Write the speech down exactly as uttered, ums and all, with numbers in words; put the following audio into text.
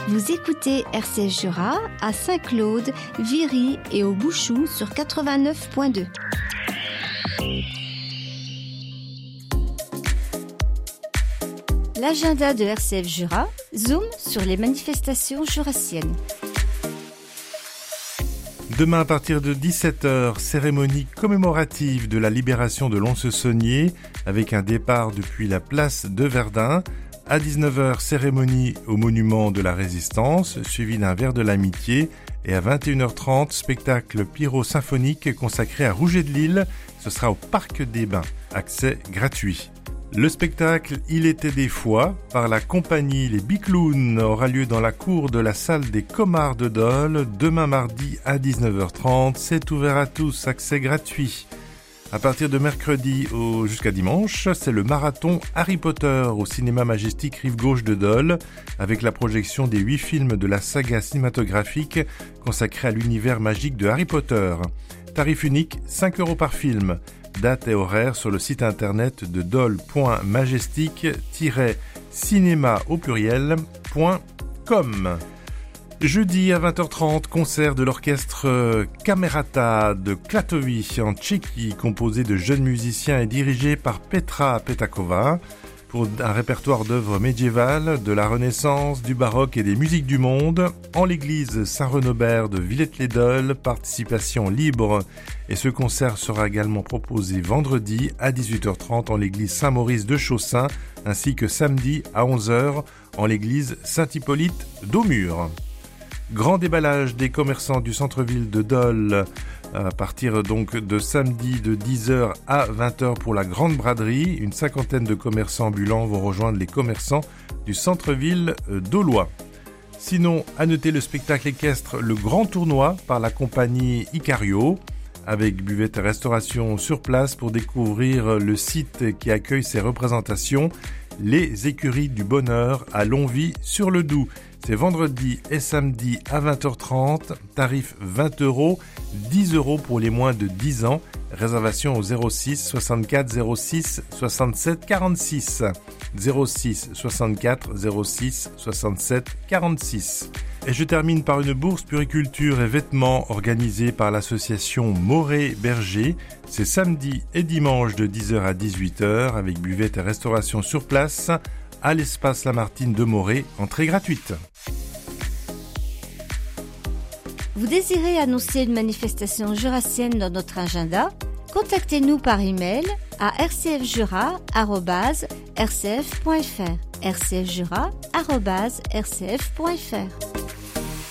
Vous écoutez R C F Jura à Saint-Claude, Viry et au Bouchou sur quatre-vingt-neuf point deux. L'agenda de R C F Jura zoome sur les manifestations jurassiennes. Demain à partir de dix-sept heures, cérémonie commémorative de la libération de Lons-le-Saunier avec un départ depuis la place de Verdun. À dix-neuf heures, cérémonie au monument de la Résistance, suivi d'un verre de l'amitié. Et à vingt et une heures trente, spectacle pyro-symphonique consacré à Rouget de Lille. Ce sera au Parc des Bains. Accès gratuit. Le spectacle Il était des fois, par la compagnie Les Biclowns, aura lieu dans la cour de la salle des Comards de Dole, demain mardi à dix-neuf heures trente. C'est ouvert à tous, accès gratuit. À partir de mercredi au, jusqu'à dimanche, c'est le marathon Harry Potter au cinéma Majestic Rive Gauche de Dole, avec la projection des huit films de la saga cinématographique consacrée à l'univers magique de Harry Potter. Tarif unique, cinq euros par film. Date et horaire sur le site internet de dole point majestic tiret cinéma au pluriel point com. Jeudi à vingt heures trente, concert de l'orchestre Camerata de Klatovy en Tchéquie, composé de jeunes musiciens et dirigé par Petra Petakova, pour un répertoire d'œuvres médiévales, de la Renaissance, du baroque et des musiques du monde, en l'église Saint-Renobert de Villette-les-Dole, participation libre. Et ce concert sera également proposé vendredi à dix-huit heures trente en l'église Saint-Maurice de Chaussin, ainsi que samedi à onze heures en l'église Saint-Hippolyte d'Aumur. Grand déballage des commerçants du centre-ville de Dole à partir donc de samedi de dix heures à vingt heures pour la grande braderie. Une cinquantaine de commerçants ambulants vont rejoindre les commerçants du centre-ville d'Aulois. Sinon, à noter le spectacle équestre Le Grand Tournoi par la compagnie Icario, avec buvette et restauration sur place pour découvrir le site qui accueille ces représentations, les Écuries du Bonheur à Longwy-sur-le-Doubs. C'est vendredi et samedi à vingt heures trente, tarif vingt euros, dix euros pour les moins de dix ans. Réservation au zéro six soixante-quatre zéro six soixante-sept quarante-six. zéro six soixante-quatre zéro six soixante-sept quarante-six. Et je termine par une bourse puriculture et vêtements organisée par l'association Moret Berger. C'est samedi et dimanche de dix heures à dix-huit heures avec buvette et restauration sur place à l'espace Lamartine de Moret, entrée gratuite. Vous désirez annoncer une manifestation jurassienne dans notre agenda? Contactez-nous par email à r c f jura arobase r c f point f r r c f jura arobase r c f point f r.